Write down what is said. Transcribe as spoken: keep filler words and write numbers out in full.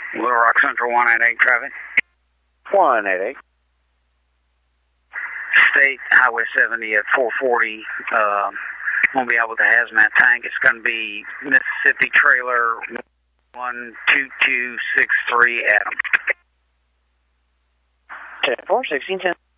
Little Rock Central one eight eight traffic. one eight eight. State Highway seventy at four forty. Uh, won't be out with a hazmat tank. It's going to be Mississippi trailer one two two six three Adam. ten four, sixteen ten.